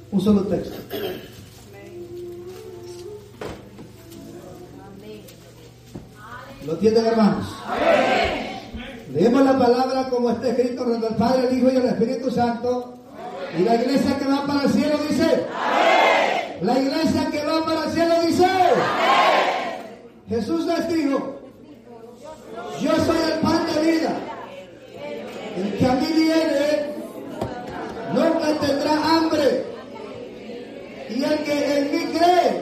Un solo texto. ¿Lo tienen, hermanos? Leemos la palabra como está escrito entre el Padre, el Hijo y el Espíritu Santo. Y la iglesia que va para el cielo dice: la iglesia que va para el cielo dice: Jesús les dijo: yo soy el pan de vida. El que a mí viene nunca tendrá hambre. Y el que en mí cree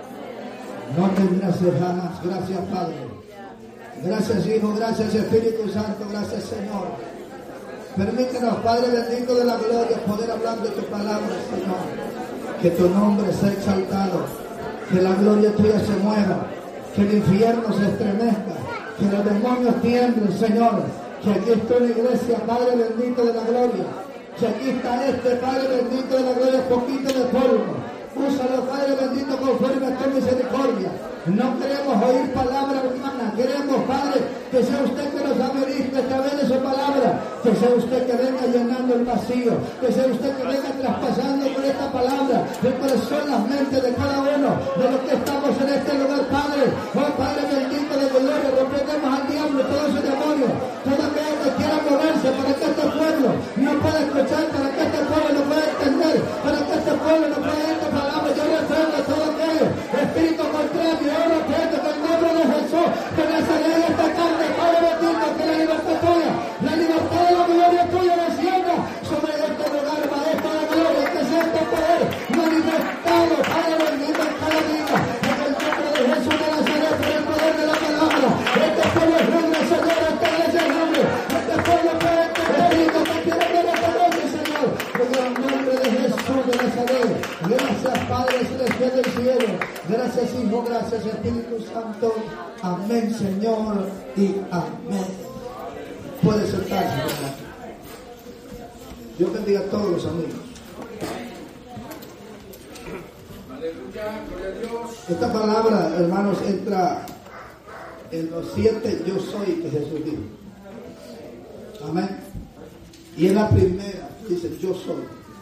no tendrá sed jamás. Gracias, Padre. Gracias, Hijo. Gracias, Espíritu Santo. Gracias, Señor. Permítenos, Padre bendito de la gloria, poder hablar de tu palabra, Señor. Que tu nombre sea exaltado. Que la gloria tuya se mueva. Que el infierno se estremezca. Que los demonios tiemblen, Señor. Que aquí está una iglesia, Padre bendito de la gloria. Que aquí está Padre bendito de la gloria, poquito de polvo. Úsalo, Padre bendito, conforme a tu misericordia. No queremos oír palabra humana. Queremos, Padre, que sea usted que nos administre a través de su palabra. Que sea usted que venga llenando el vacío. Que sea usted que venga traspasando con esta palabra el corazón, las mentes de cada uno de los que estamos en este lugar, Padre. Oh, Padre bendito de gloria, reprendemos al diablo, todo ese demonio, todo aquello que quiera moverse para que este pueblo no pueda escuchar, para que este pueblo no pueda entender, para que este pueblo no pueda ir de palabra. Yo reprendo todo aquello, espíritu contrario. Yo reprendo que el nombre de Jesús, que me sale de esta carne, Padre bendito, que la libertad tuya, la libertad de la gloria tuya descienda sobre este lugar, Maestro de gloria, que sea este poder manifestado, Padre bendito, en cada vida, en el nombre de Jesús de Nazaret, por el poder de la palabra. Este pueblo es nombre, Señor, este es el nombre, este pueblo es espíritu que quiere ver esta noche, Señor, en el nombre de Jesús de Nazaret. Gracias, Padre celestial del cielo. Gracias, Hijo. Gracias, Espíritu Santo. Amén, Señor, y amén. Puede sentarse, ¿verdad? Dios bendiga a todos los amigos. Aleluya, gloria a Dios. Esta palabra, hermanos, entra en los 7 yo soy que Jesús dijo. Amén. Y en la primera dice yo soy.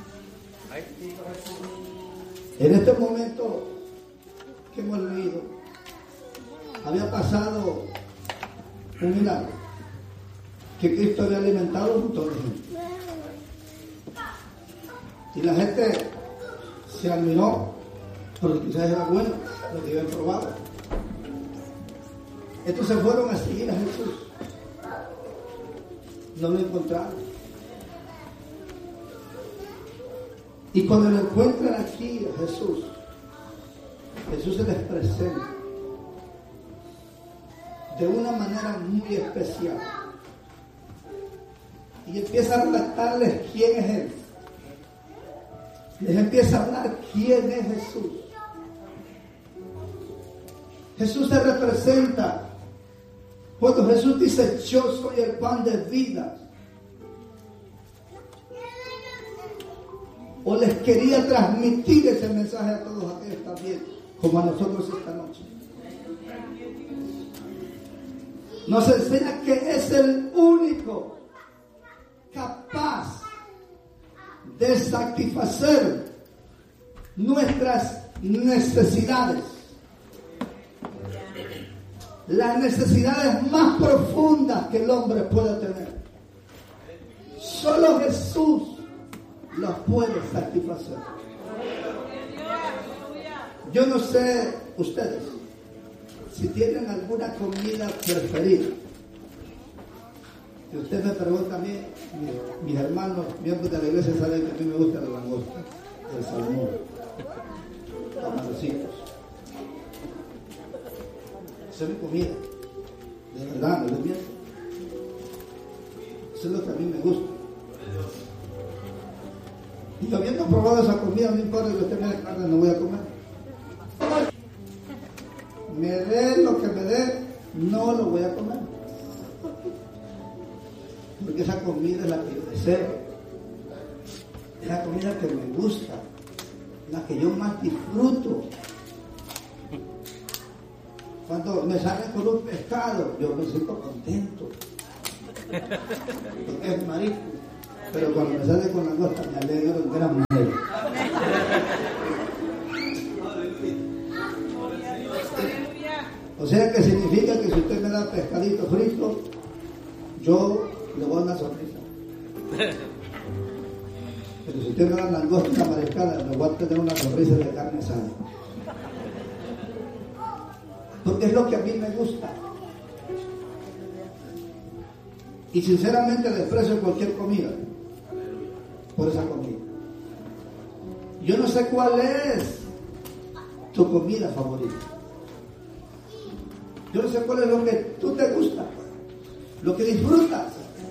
En este momento que hemos leído, había pasado un milagro, que Cristo había alimentado a un montón de gente. Y la gente se admiró, porque quizás era bueno lo que habían probado. Estos se fueron a seguir a Jesús. No lo encontraron. Y cuando lo encuentran aquí a Jesús, Jesús se les presenta de una manera muy especial. Y empieza a relatarles quién es Él. Les empieza a hablar quién es Jesús. Jesús se representa cuando Jesús dice yo soy el pan de vida. O les quería transmitir ese mensaje a todos aquellos también, como a nosotros esta noche. Nos enseña que es el único capaz de satisfacer nuestras necesidades. Las necesidades más profundas que el hombre puede tener. Solo Jesús los puede satisfacer. Yo no sé ustedes si tienen alguna comida preferida. Si usted me pregunta a mí, mis hermanos, miembros de la iglesia, saben que a mí me gusta la langosta, el salmón, camaroncitos. Esa es mi comida, de verdad, no les miento. Eso es lo que a mí me gusta. Y habiendo probado esa comida, no importa que usted me dé carne, no voy a comer. Me dé lo que me dé, no lo voy a comer. Porque esa comida es la que yo deseo. Es la comida que me gusta, la que yo más disfruto. Cuando me salen con un pescado, yo me siento contento. Porque es marisco. Pero cuando me sale con langosta, me alegro en gran manera. pescadito frito, yo le voy a dar una sonrisa. Pero si usted me da langosta mariscada, me voy a tener una sonrisa de carne asada. Porque es lo que a mí me gusta. Y sinceramente desprecio cualquier comida por esa comida. Yo no sé cuál es tu comida favorita. Yo no sé cuál es lo que tú te gusta, lo que disfrutas.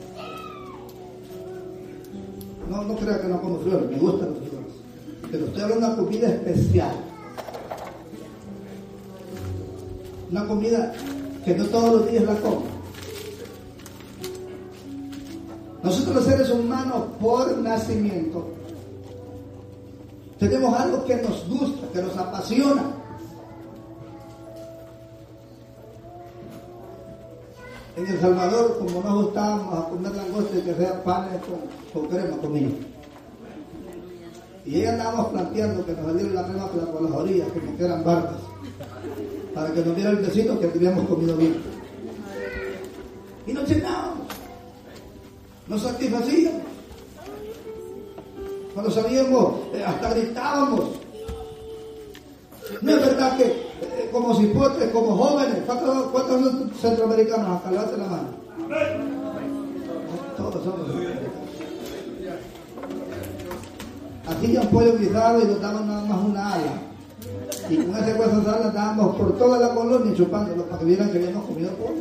No creo que no como frijoles, me gustan los frijoles. Pero estoy hablando de una comida especial. Una comida que no todos los días la como. Nosotros los seres humanos por nacimiento tenemos algo que nos gusta, que nos apasiona. En El Salvador, como nos gustábamos a comer langosta y que sea panes con crema, comida. Y ahí andábamos planteando que nos saliera la crema por las orillas, que nos quedaran barcas, para que nos diera el besito que habíamos comido bien. Y nos llenábamos, nos satisfacíamos. Cuando salíamos, hasta gritábamos. No es verdad que como cipotes, como jóvenes, ¿cuántos centroamericanos acá? Levanten la mano. Todos somos centroamericanos. Hacían pollo guisado y nos daban nada más una ala. Y con ese hueso de ala andábamos por toda la colonia chupándolo para que vieran que habíamos comido pollo.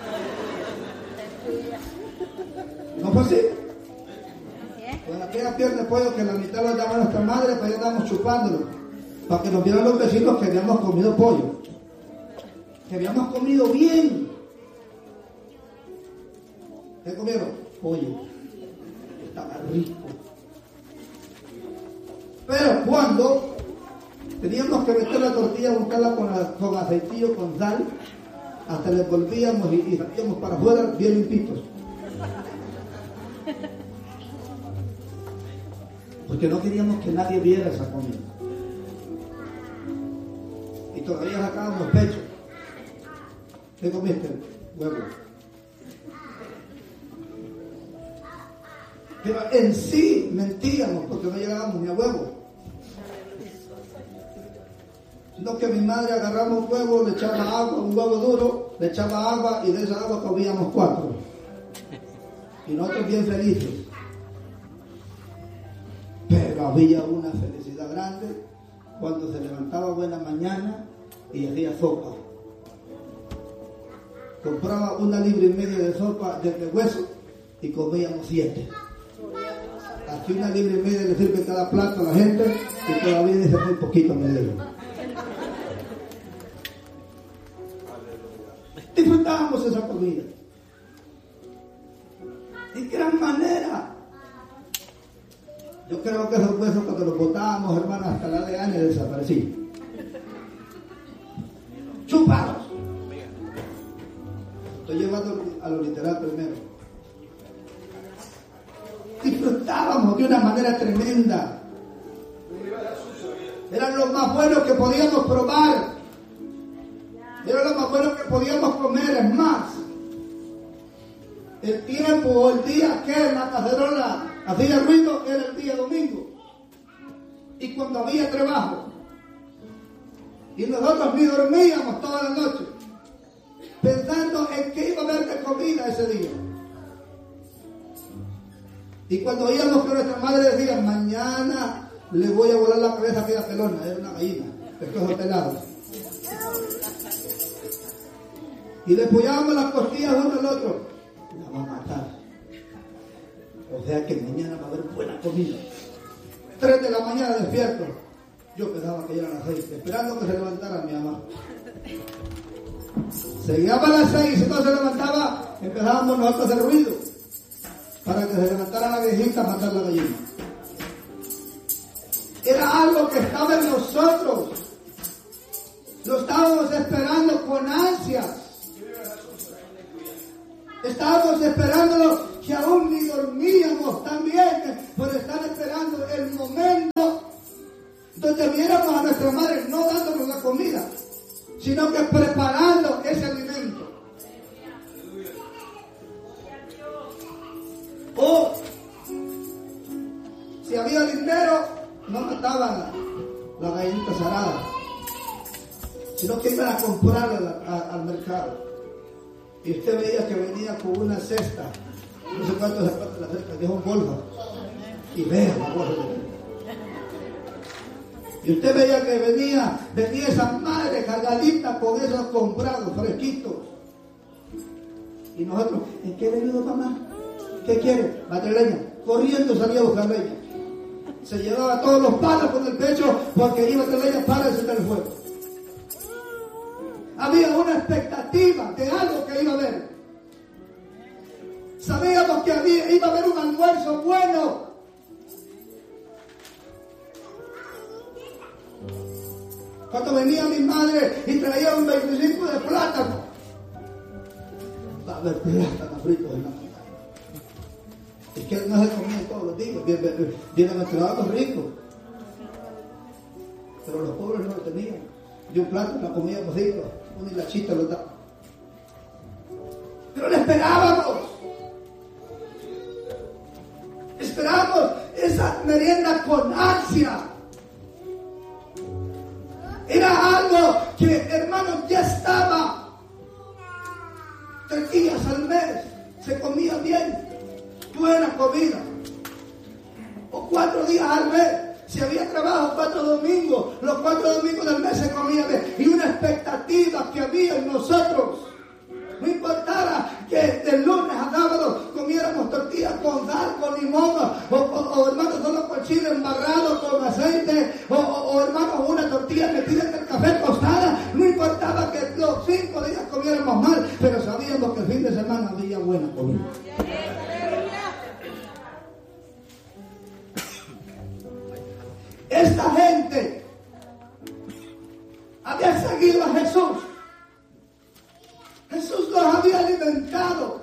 ¿No fue así? Con aquella pierna de pollo que la mitad lo daba nuestra madre, pues ahí andábamos chupándolo para que nos vieran los vecinos que habíamos comido pollo, que habíamos comido bien. ¿Qué comieron? Pollo. Estaba rico. Pero cuando teníamos que meter la tortilla, untarla con aceitillo, con sal, hasta le envolvíamos y salíamos para afuera bien limpitos. Porque no queríamos que nadie viera esa comida. Y todavía sacábamos pecho. ¿Qué comiste? Huevo. Pero en sí mentíamos porque no llegábamos ni a huevo. Sino que mi madre agarraba un huevo, le echaba agua, un huevo duro, le echaba agua y de esa agua comíamos 4. Y nosotros bien felices. Pero había una felicidad grande cuando se levantaba buena mañana y hacía sopa. Compraba 1,5 libras de sopa de hueso y comíamos 7. Aquí 1,5 libras le sirve cada plato a la gente y todavía dice muy poquito me dio. Disfrutábamos esa comida. De gran manera. Yo creo que esos huesos cuando los botábamos, hermanos, hasta la de años desaparecían. Chupados. Estoy llevando a lo literal primero. Disfrutábamos de una manera tremenda. Eran los más buenos que podíamos probar. Era lo más bueno que podíamos comer. Es más, el tiempo o el día que en la cacerola hacía ruido era el día domingo. Y cuando había trabajo. Y nosotros ni dormíamos toda la noche, pensando en que iba a haber de comida ese día. Y cuando oíamos que nuestra madre decía, mañana le voy a volar la cabeza a aquella pelona, era una gallina, estos pelados. Y le apoyábamos las costillas uno al otro. La va a matar. O sea que mañana va a haber buena comida. 3 de la mañana despierto. Yo pensaba que ya eran las 6, esperando que se levantara mi mamá. Se llegaba a las 6 y no se levantaba, empezábamos nosotros a hacer ruido para que se levantara la viejita a matar la gallina. Era algo que estaba en nosotros. Lo estábamos esperando con ansias. Estábamos esperándolo que aún ni dormíamos también por estar esperando el momento donde viéramos a nuestra madre no dándonos la comida, sino que preparando ese alimento. dinero no mataban la gallinita sarada, sino que iban a comprarla al mercado. Y usted veía que venía con una cesta, no sé cuántos zapatos de la cesta, que es un bolsa, y vea la bolsa. Y usted veía que venía esa madre cargadita con esos comprados, fresquitos. Y nosotros, ¿en qué he venido, mamá? ¿Qué quiere? Leña. Corriendo salía a buscar leña. Se llevaba todos los palos con el pecho porque iba a tener leña para encender el fuego. Había una expectativa de algo que iba a haber. Sabíamos que iba a haber un almuerzo bueno. Cuando venía mi madre y traía un 25 de plátano, va a haber plátano frito en la mañana. Es que no se comían todos los días, bienaventurados los ricos, pero los pobres no lo tenían. Y un plátano la comía poquito, una hilachita lo daba. Pero le esperábamos esa merienda con ansia. Era algo que, hermanos, ya estaba. 3 días al mes se comía bien, buena comida. O 4 días al mes, si había trabajo 4 domingos, los 4 domingos del mes se comía bien. Y una expectativa que había en nosotros. No importara que de lunes a sábado comiéramos tortillas con sal, con limón, o hermanos solo con chile embarrado, con aceite, o hermanos una tortilla metida en el café tostada. No importaba que los 5 días comiéramos mal, pero sabíamos que el fin de semana había buena comida. Esta gente había seguido a Jesús. Jesús los había alimentado.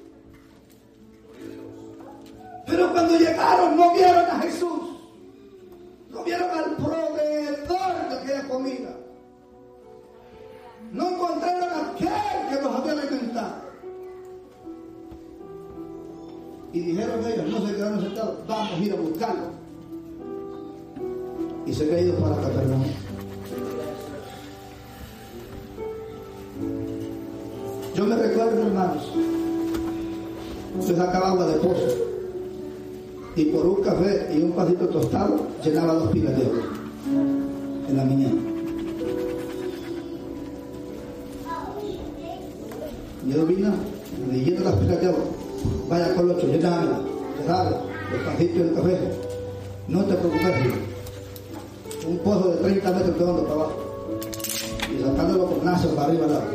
Pero cuando llegaron no vieron a Jesús. No vieron al proveedor de aquella comida. No encontraron a aquel que los había alimentado. Y dijeron ellos, no se quedaron sentados, vamos a ir a buscarlo. Y se había ido para Capernaum. Yo me recuerdo, hermanos, yo sacaba agua de pozo y por un café y un pasito tostado llenaba 2 pilas de agua en la mañana. Yo vine leyendo las pilas de agua, vaya con los 8, llenaba, los pasitos del café, no te preocupes, un pozo de 30 metros de hondo para abajo y sacándolo con nazos para arriba al lado.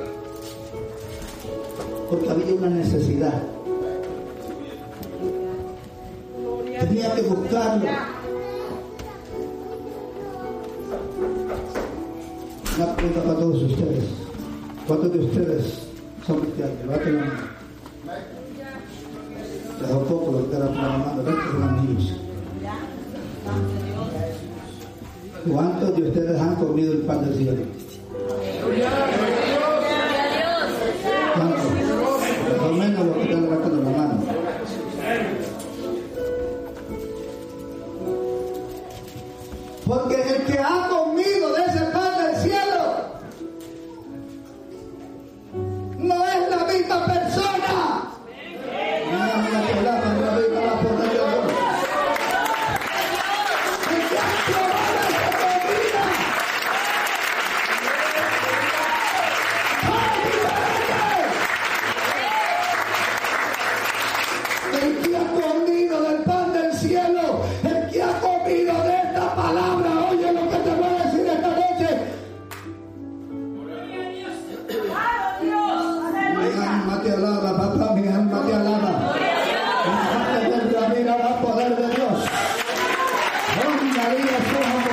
Porque había una necesidad. Tenía que buscarlo. Una pregunta para todos ustedes. ¿Cuántos de ustedes son cristianos? Levanten la mano. Les doy poco lo que era para la mano. Ven que son niños. ¿Cuántos de ustedes han comido el pan del cielo? ¿Cuántos? Por lo menos lo que están levantando la mano. Porque el que ha comido de ese pan del cielo no es la misma persona. Poder de Dios.